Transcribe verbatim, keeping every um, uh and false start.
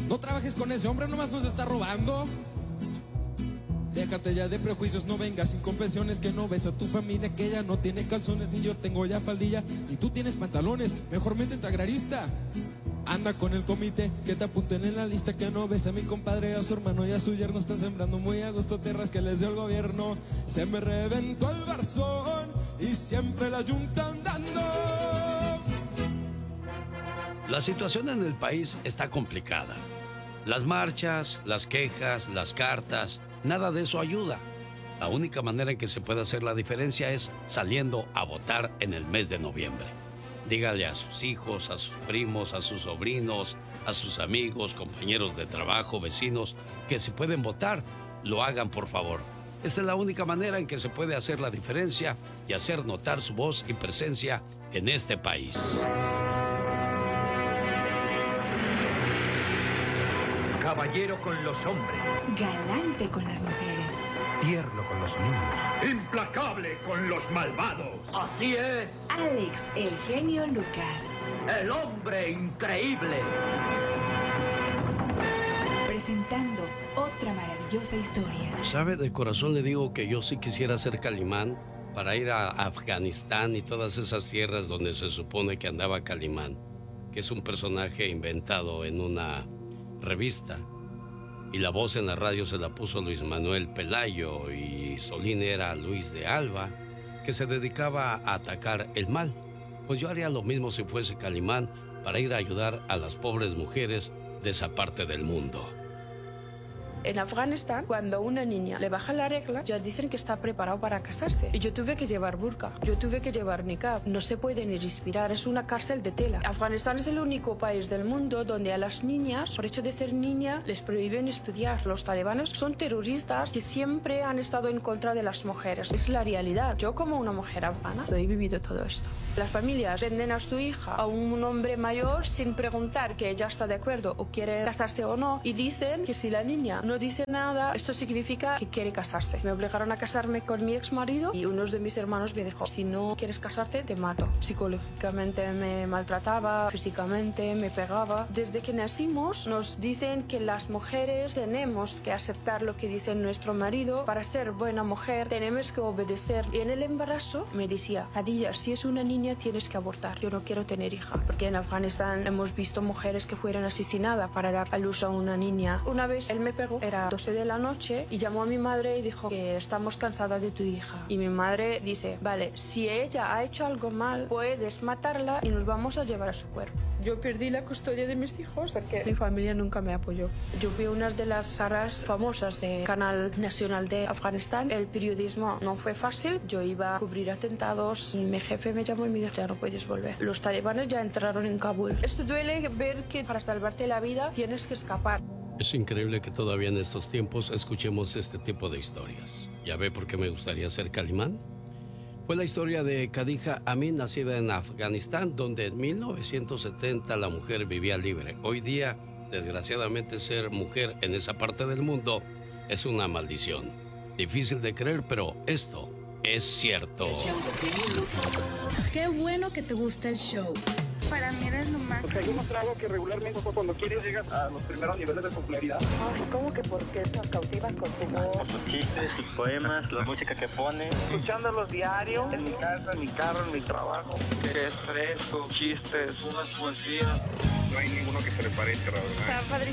No trabajes con ese hombre, nomás nos está robando. Déjate ya de prejuicios, no vengas sin confesiones. Que no ves a tu familia, que ella no tiene calzones. Ni yo tengo ya faldilla, ni tú tienes pantalones. Mejor métete agrarista. Anda con el comité, que te apunten en la lista. Que no ves a mi compadre, a su hermano y a su yerno. Están sembrando muy a gusto tierras que les dio el gobierno. Se me reventó el barzón y siempre la yunta andando. La situación en el país está complicada. Las marchas, las quejas, las cartas, nada de eso ayuda. La única manera en que se puede hacer la diferencia es saliendo a votar en el mes de noviembre. Dígale a sus hijos, a sus primos, a sus sobrinos, a sus amigos, compañeros de trabajo, vecinos, que si pueden votar, lo hagan por favor. Esa es la única manera en que se puede hacer la diferencia y hacer notar su voz y presencia en este país. Caballero con los hombres. Galante con las mujeres. Tierno con los niños. Implacable con los malvados. Así es. Alex, el genio Lucas. El hombre increíble. Presentando otra maravillosa historia. ¿Sabe? De corazón le digo que yo sí quisiera ser Calimán para ir a Afganistán y todas esas tierras donde se supone que andaba Calimán, que es un personaje inventado en una revista. Y la voz en la radio se la puso Luis Manuel Pelayo y Solín era Luis de Alba, que se dedicaba a atacar el mal. Pues yo haría lo mismo si fuese Calimán para ir a ayudar a las pobres mujeres de esa parte del mundo. En Afganistán, cuando una niña le baja la regla, ya dicen que está preparado para casarse. Y yo tuve que llevar burka, yo tuve que llevar niqab. No se puede ni respirar, es una cárcel de tela. Afganistán es el único país del mundo donde a las niñas, por hecho de ser niña, les prohíben estudiar. Los talibanes son terroristas que siempre han estado en contra de las mujeres. Es la realidad. Yo como una mujer afgana he vivido todo esto. Las familias venden a su hija a un hombre mayor sin preguntar que ella está de acuerdo o quiere casarse o no. Y dicen que si la niña no dice nada, esto significa que quiere casarse. Me obligaron a casarme con mi ex marido y uno de mis hermanos me dijo: si no quieres casarte, te mato. Psicológicamente me maltrataba, físicamente me pegaba. Desde que nacimos nos dicen que las mujeres tenemos que aceptar lo que dice nuestro marido. Para ser buena mujer tenemos que obedecer. Y en el embarazo me decía: Khadija, si es una niña tienes que abortar. Yo no quiero tener hija. Porque en Afganistán hemos visto mujeres que fueron asesinadas para dar a luz a una niña. Una vez él me pegó, era doce de la noche, y llamó a mi madre y dijo que estamos cansadas de tu hija. Y mi madre dice: vale, si ella ha hecho algo mal, puedes matarla y nos vamos a llevar a su cuerpo. Yo perdí la custodia de mis hijos porque mi familia nunca me apoyó. Yo fui una de las caras famosas del canal nacional de Afganistán. El periodismo no fue fácil. Yo iba a cubrir atentados y mi jefe me llamó y me dijo: ya no puedes volver. Los talibanes ya entraron en Kabul. Esto duele ver que para salvarte la vida tienes que escapar. Es increíble que todavía en estos tiempos escuchemos este tipo de historias. ¿Ya ve por qué me gustaría ser Calimán? Fue la historia de Khadija Amin, nacida en Afganistán, donde en mil novecientos setenta la mujer vivía libre. Hoy día, desgraciadamente, ser mujer en esa parte del mundo es una maldición. Difícil de creer, pero esto es cierto. Qué bueno que te gusta el show. Para mí eres lo más. Porque hay un trago que regularmente cuando quieres llegas a los primeros niveles de popularidad. Ay, ¿cómo que por qué nos cautivas con tu voz? Por sus chistes, sus poemas, la música que pone. Escuchándolos diario, en mi casa, en mi carro, en mi trabajo. Que es fresco, chistes, unas poesías. No hay ninguno que se le pare, la verdad. Está padrísimo.